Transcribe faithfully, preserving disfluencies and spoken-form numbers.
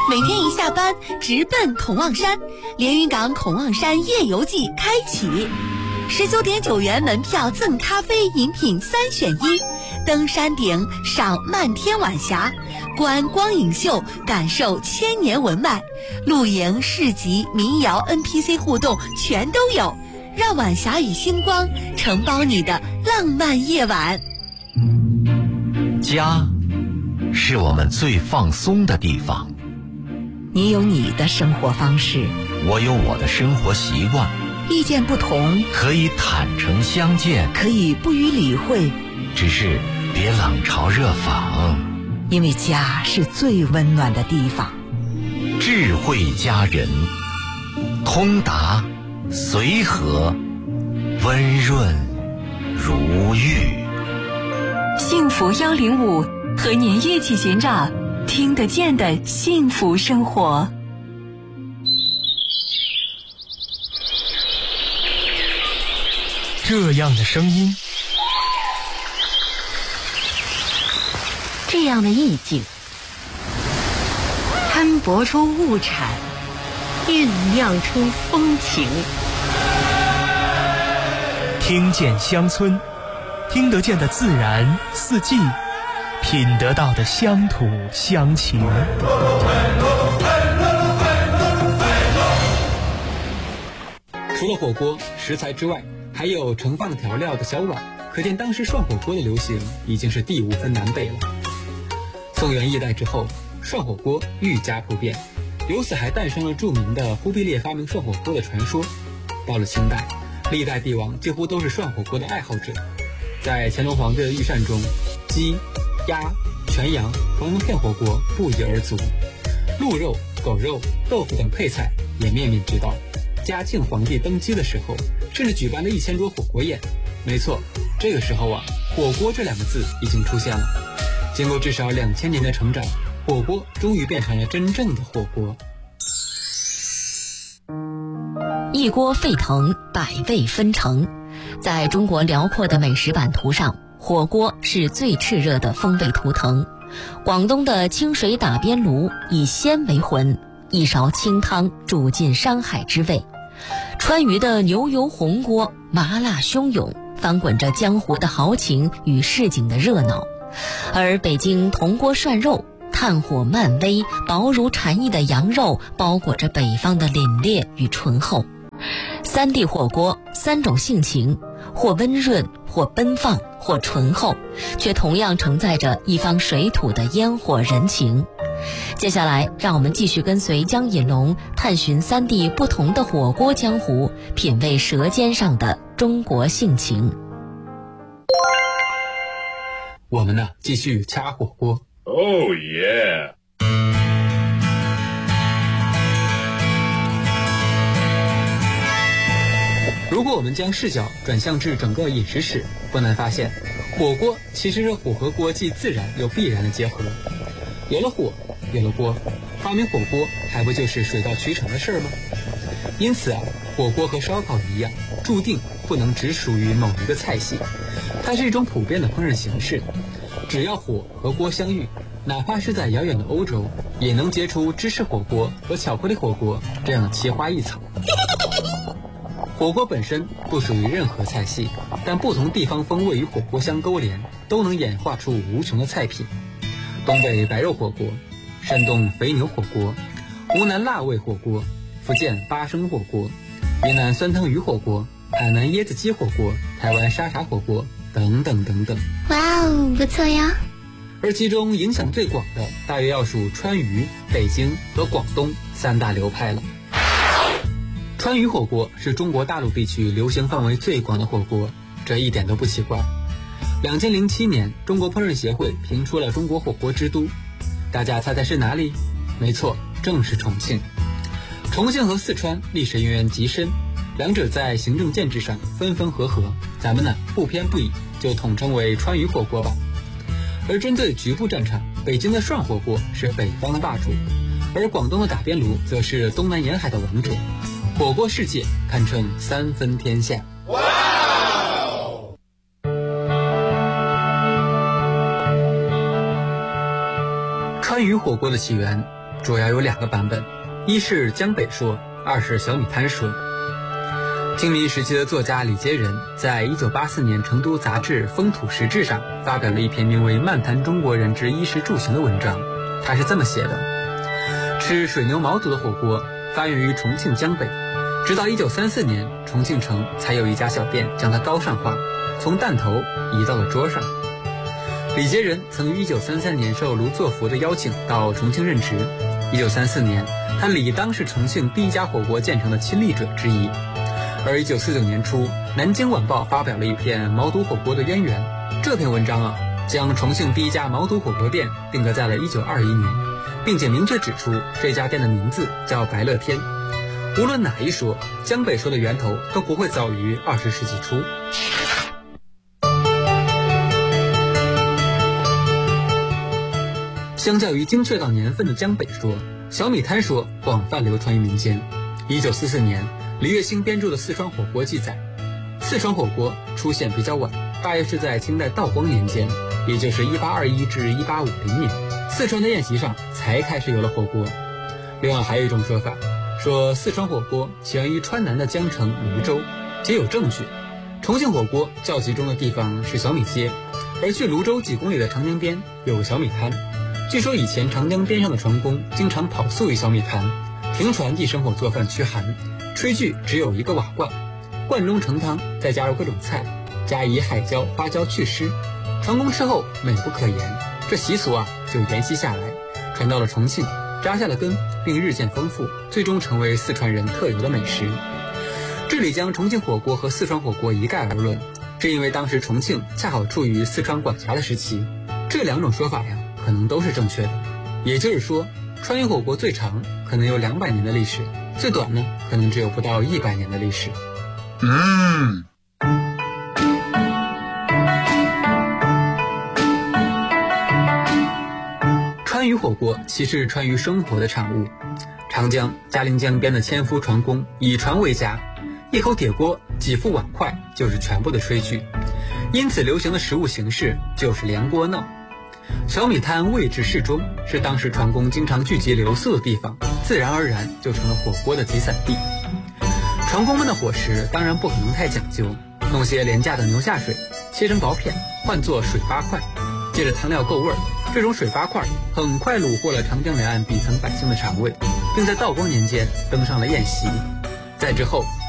每天一下班直奔孔望山，连云港孔望山夜游记开启。十九点九元门票赠咖啡饮品三选一，登山顶赏漫天晚霞，观光影秀感受千年文脉，露营市集民谣 N P C 互动全都有，让晚霞与星光承包你的浪漫夜晚。 家是我们最放松的地方。 你有你的生活方式， 我有我的生活习惯。 意见不同， 可以坦诚相见， 可以不予理会， 只是别冷嘲热讽。 因为家是最温暖的地方。 智慧佳人，通达随和，温润如玉。 幸福幺零五和您一起寻找听得见的幸福生活。 这样的声音， 这样的意境，摊薄出物产，酝酿出风情。 听见乡村，听得见的自然四季，品得到的乡土乡情。 除了火锅食材之外，还有盛放调料的小碗，可见当时涮火锅的流行已经是地无分南北了。宋元易代之后，涮火锅愈加普遍，由此还诞生了著名的忽必烈发明涮火锅的传说。到了清代，历代帝王几乎都是涮火锅的爱好者。在乾隆皇帝的御膳中，鸡、鸭、全羊、黄羊片火锅不一而足，鹿肉、狗肉、豆腐等配菜也面面俱到。嘉庆皇帝登基的时候，甚至举办了一千桌火锅宴。没错，这个时候啊，火锅这两个字已经出现了。经过至少两千年的成长，火锅终于变成了真正的火锅。 一锅沸腾，百味纷呈。在中国辽阔的美食版图上，火锅是最炽热的风味图腾。广东的清水打边炉以鲜为魂，一勺清汤煮尽山海之味。川渝的牛油红锅麻辣汹涌，翻滚着江湖的豪情与市井的热闹。而北京铜锅涮肉，炭火漫微，薄如蝉翼的羊肉包裹着北方的凛冽与醇厚。三地火锅，三种性情，或温润，或奔放，或醇厚，却同样承载着一方水土的烟火人情。接下来让我们继续跟随江引龙探寻三地不同的火锅江湖，品味舌尖上的中国性情。 我们呢，继续掐火锅。 Oh yeah。 如果我们将视角转向至整个饮食史，不难发现，火锅其实是火和锅既自然又必然的结合。有了火，有了锅，发明火锅还不就是水到渠成的事儿吗？因此啊，火锅和烧烤一样，注定不能只属于某一个菜系，它是一种普遍的烹饪形式。只要火和锅相遇，哪怕是在遥远的欧洲，也能结出芝士火锅和巧克力火锅这样奇花异草。火锅本身不属于任何菜系，但不同地方风味与火锅相勾连，都能演化出无穷的菜品。东北白肉火锅，山东肥牛火锅，湖南辣味火锅，福建八生火锅，云南酸汤鱼火锅，海南椰子鸡火锅，台湾沙茶火锅等等等等。 哇哦，不错呀！ 而其中影响最广的，大约要数川渝、北京和广东三大流派了。川渝火锅是中国大陆地区流行范围最广的火锅，这一点都不奇怪。两千零七年，中国烹饪协会评出了中国火锅之都，大家猜猜是哪里？没错，正是重庆。重庆和四川历史渊源极深，两者在行政建制上分分合合，咱们呢不偏不倚，就统称为川渝火锅吧。而针对局部战场，北京的涮火锅是北方的霸主，而广东的打边炉则是东南沿海的王者。火锅世界堪称三分天下。哇！川渝火锅的起源主要有两个版本，一是江北说，二是小米摊说。清民时期的作家李杰仁在一九八四年成都杂志《风土时志》上发表了一篇名为《漫谈中国人之衣食住行》的文章。他是这么写的：吃水牛毛肚的火锅发源于重庆江北，直到一九三四年重庆城才有一家小店将它高尚化，从担头移到了桌上。李杰仁曾于一九三三年受卢作孚的邀请到重庆任职。一九三四年，他理当是重庆第一家火锅建成的亲历者之一。而一九四九年初，南京晚报发表了一篇毛肚火锅的渊源。这篇文章啊，将重庆第一家毛肚火锅店定格在了一九二一年，并且明确指出这家店的名字叫白乐天。无论哪一说，江北说的源头都不会早于二十世纪初。相较于精确到年份的江北说，小米摊说广泛流传于民间。一九四四年，李月星编著的《四川火锅》记载，四川火锅出现比较晚，大约是在清代道光年间，也就是一八二一至一八五零年，四川的宴席上才开始有了火锅。另外还有一种说法，说四川火锅起源于川南的江城泸州，皆有证据。重庆火锅较集中的地方是小米街，而去泸州几公里的长江边有小米摊。据说以前长江边上的船工经常跑宿于小米摊，停船地生火做饭驱寒，炊具只有一个瓦罐，罐中盛汤，再加入各种菜，加以海椒、花椒去湿。船工吃后美不可言，这习俗啊就沿袭下来，传到了重庆，扎下了根，并日渐丰富，最终成为四川人特有的美食。这里将重庆火锅和四川火锅一概而论，是因为当时重庆恰好处于四川管辖的时期。这两种说法呀，可能都是正确的。也就是说，川渝火锅最长可能有两百年的历史，最短呢，可能只有不到一百年的历史。 嗯。 川渝火锅其实是川渝生活的产物。长江、嘉陵江边的纤夫船工以船为家，一口铁锅、几副碗筷就是全部的炊具，因此流行的食物形式就是连锅闹。小米摊位置适中，是当时船工经常聚集留宿的地方，自然而然就成了火锅的集散地。船工们的伙食当然不可能太讲究，弄些廉价的牛下水，切成薄片，换作水八块，借着汤料够味儿，这种水八块很快虏获了长江两岸底层百姓的肠胃，并在道光年间登上了宴席。再之后，